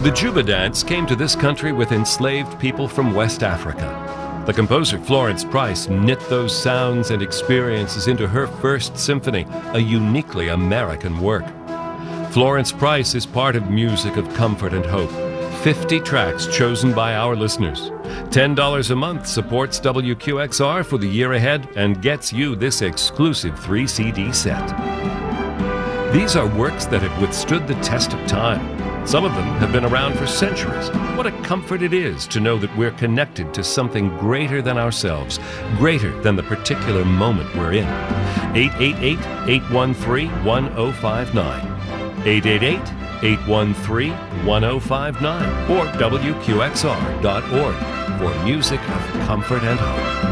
The Juba dance came to this country with enslaved people from West Africa. The composer Florence Price knit those sounds and experiences into her first symphony, a uniquely American work. Florence Price is part of Music of Comfort and Hope. 50 tracks chosen by our listeners. $10 a month supports WQXR for the year ahead and gets you this exclusive 3-CD set. These are works that have withstood the test of time. Some of them have been around for centuries. What a comfort it is to know that we're connected to something greater than ourselves, greater than the particular moment we're in. 888-813-1059. 888-813-1059 or WQXR.org for music of comfort and hope.